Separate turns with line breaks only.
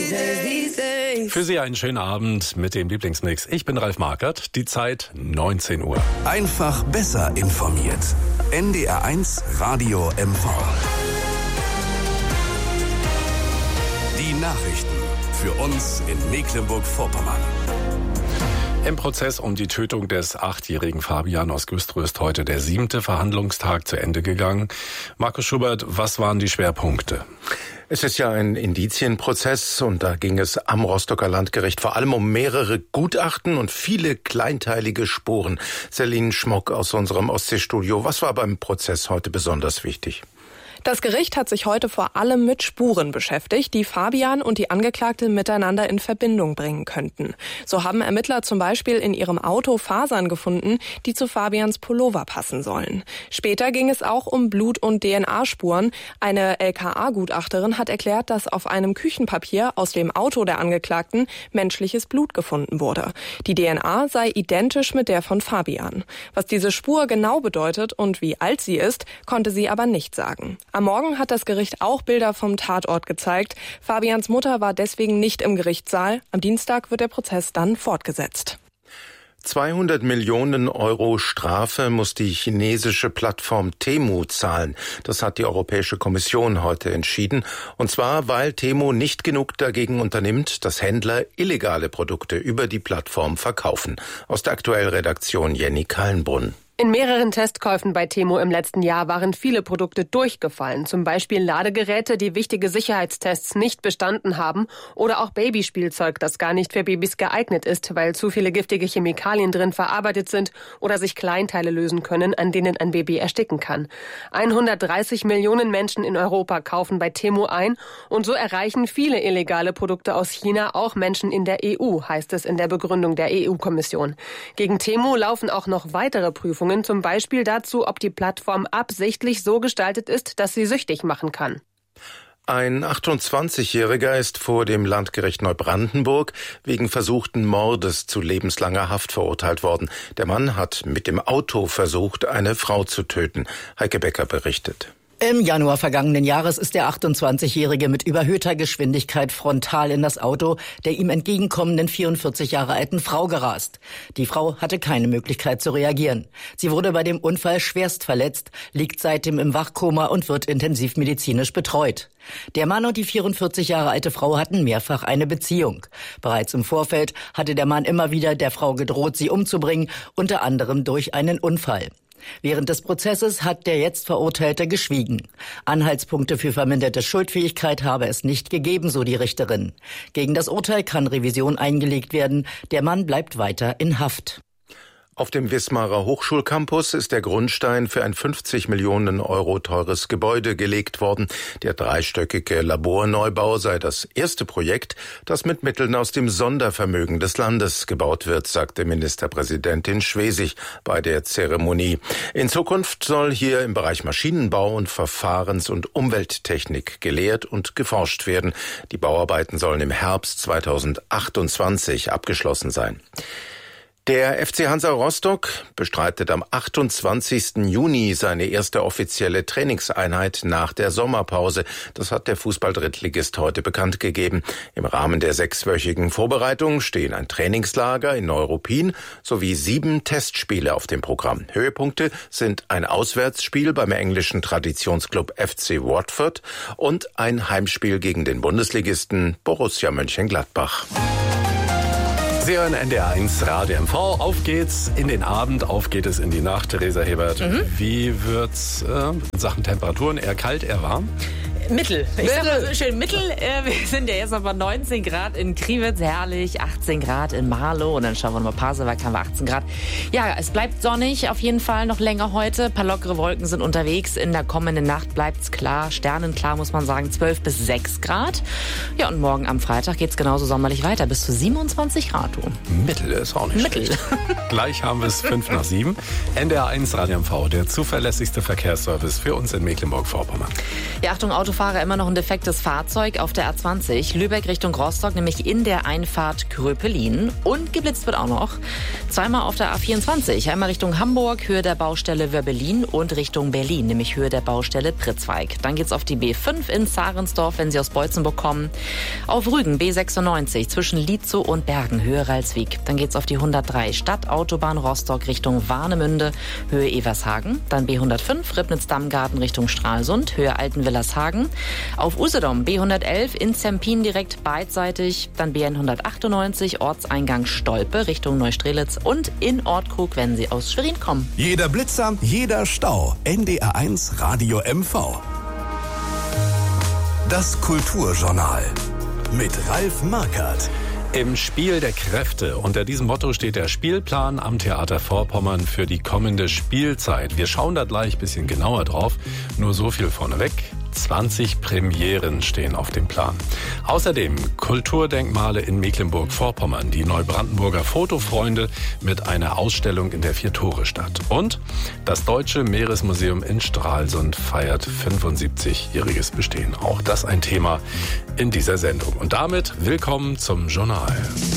Für Sie einen schönen Abend mit dem Lieblingsmix. Ich bin Ralf Markert. Die Zeit 19 Uhr.
Einfach besser informiert. NDR1 Radio MV. Die Nachrichten für uns in Mecklenburg-Vorpommern.
Im Prozess um die Tötung des 8-jährigen Fabian aus Güstrow ist heute der 7. Verhandlungstag zu Ende gegangen. Markus Schubert, was waren die Schwerpunkte?
Es ist ja ein Indizienprozess und da ging es am Rostocker Landgericht vor allem um mehrere Gutachten und viele kleinteilige Spuren. Celine Schmock aus unserem Ostseestudio. Was war beim Prozess heute besonders wichtig?
Das Gericht hat sich heute vor allem mit Spuren beschäftigt, die Fabian und die Angeklagte miteinander in Verbindung bringen könnten. So haben Ermittler zum Beispiel in ihrem Auto Fasern gefunden, die zu Fabians Pullover passen sollen. Später ging es auch um Blut- und DNA-Spuren. Eine LKA-Gutachterin hat erklärt, dass auf einem Küchenpapier aus dem Auto der Angeklagten menschliches Blut gefunden wurde. Die DNA sei identisch mit der von Fabian. Was diese Spur genau bedeutet und wie alt sie ist, konnte sie aber nicht sagen. Am Morgen hat das Gericht auch Bilder vom Tatort gezeigt. Fabians Mutter war deswegen nicht im Gerichtssaal. Am Dienstag wird der Prozess dann fortgesetzt.
200 Millionen Euro Strafe muss die chinesische Plattform Temu zahlen. Das hat die Europäische Kommission heute entschieden. Und zwar, weil Temu nicht genug dagegen unternimmt, dass Händler illegale Produkte über die Plattform verkaufen. Aus der Aktuellredaktion Jenny Kallenbrunn.
In mehreren Testkäufen bei Temu im letzten Jahr waren viele Produkte durchgefallen. Zum Beispiel Ladegeräte, die wichtige Sicherheitstests nicht bestanden haben, oder auch Babyspielzeug, das gar nicht für Babys geeignet ist, weil zu viele giftige Chemikalien drin verarbeitet sind oder sich Kleinteile lösen können, an denen ein Baby ersticken kann. 130 Millionen Menschen in Europa kaufen bei Temu ein und so erreichen viele illegale Produkte aus China auch Menschen in der EU, heißt es in der Begründung der EU-Kommission. Gegen Temu laufen auch noch weitere Prüfungen, zum Beispiel dazu, ob die Plattform absichtlich so gestaltet ist, dass sie süchtig machen kann.
Ein 28-Jähriger ist vor dem Landgericht Neubrandenburg wegen versuchten Mordes zu lebenslanger Haft verurteilt worden. Der Mann hat mit dem Auto versucht, eine Frau zu töten. Heike Becker berichtet.
Im Januar vergangenen Jahres ist der 28-Jährige mit überhöhter Geschwindigkeit frontal in das Auto der ihm entgegenkommenden 44 Jahre alten Frau gerast. Die Frau hatte keine Möglichkeit zu reagieren. Sie wurde bei dem Unfall schwerst verletzt, liegt seitdem im Wachkoma und wird intensivmedizinisch betreut. Der Mann und die 44 Jahre alte Frau hatten mehrfach eine Beziehung. Bereits im Vorfeld hatte der Mann immer wieder der Frau gedroht, sie umzubringen, unter anderem durch einen Unfall. Während des Prozesses hat der jetzt Verurteilte geschwiegen. Anhaltspunkte für verminderte Schuldfähigkeit habe es nicht gegeben, so die Richterin. Gegen das Urteil kann Revision eingelegt werden. Der Mann bleibt weiter in Haft.
Auf dem Wismarer Hochschulcampus ist der Grundstein für ein 50 Millionen Euro teures Gebäude gelegt worden. Der dreistöckige Laborneubau sei das erste Projekt, das mit Mitteln aus dem Sondervermögen des Landes gebaut wird, sagte Ministerpräsidentin Schwesig bei der Zeremonie. In Zukunft soll hier im Bereich Maschinenbau und Verfahrens- und Umwelttechnik gelehrt und geforscht werden. Die Bauarbeiten sollen im Herbst 2028 abgeschlossen sein. Der FC Hansa Rostock bestreitet am 28. Juni seine erste offizielle Trainingseinheit nach der Sommerpause. Das hat der Fußball-Drittligist heute bekannt gegeben. Im Rahmen der 6-wöchigen Vorbereitung stehen ein Trainingslager in Neuruppin sowie 7 Testspiele auf dem Programm. Höhepunkte sind ein Auswärtsspiel beim englischen Traditionsclub FC Watford und ein Heimspiel gegen den Bundesligisten Borussia Mönchengladbach.
Sie hören NDR1 Radio MV. Auf geht's in den Abend, auf geht es in die Nacht. Theresa Hebert, wie wird's in Sachen Temperaturen? Eher kalt, eher warm?
Mittel. Ich sag mal so schön Mittel. Wir sind ja jetzt noch bei 19 Grad in Kriwitz, herrlich, 18 Grad in Marlow und dann schauen wir noch mal Pasewalk, haben wir 18 Grad. Ja, es bleibt sonnig auf jeden Fall noch länger heute. Ein paar lockere Wolken sind unterwegs. In der kommenden Nacht bleibt's klar, sternenklar muss man sagen, 12 bis 6 Grad. Ja, und morgen am Freitag geht's genauso sommerlich weiter, bis zu 27 Grad.
Mittel ist auch nicht
Mittel.
Schlecht. Gleich haben wir es 5 nach 7. NDR1 Radio MV, der zuverlässigste Verkehrsservice für uns in Mecklenburg-Vorpommern.
Ja, Achtung, Autofahrer Autofahrer immer noch ein defektes Fahrzeug auf der A20. Lübeck Richtung Rostock, nämlich in der Einfahrt Gröpelin. Und geblitzt wird auch noch. Zweimal auf der A24. Einmal Richtung Hamburg, Höhe der Baustelle Wörbelin und Richtung Berlin, nämlich Höhe der Baustelle Pritzweig. Dann geht's auf die B5 in Zarensdorf, wenn Sie aus Beutzenburg kommen. Auf Rügen B96 zwischen Lietzow und Bergen, Höhe Ralswiek. Dann geht's auf die 103 Stadtautobahn Rostock Richtung Warnemünde, Höhe Evershagen. Dann B105 Ribnitz-Dammgarten Richtung Stralsund, Höhe Altenwillershagen. Auf Usedom B111 in Zempin direkt beidseitig. Dann B198 Ortseingang Stolpe Richtung Neustrelitz und in Ortkrug, wenn Sie aus Schwerin kommen.
Jeder Blitzer, jeder Stau. NDR1 Radio MV. Das Kulturjournal mit Ralf Markert.
Im Spiel der Kräfte. Unter diesem Motto steht der Spielplan am Theater Vorpommern für die kommende Spielzeit. Wir schauen da gleich ein bisschen genauer drauf. Nur so viel vorneweg. 20 Premieren stehen auf dem Plan. Außerdem Kulturdenkmale in Mecklenburg-Vorpommern, die Neubrandenburger Fotofreunde mit einer Ausstellung in der Vier-Tore-Stadt. Und das Deutsche Meeresmuseum in Stralsund feiert 75-jähriges Bestehen. Auch das ein Thema in dieser Sendung. Und damit willkommen zum Journal.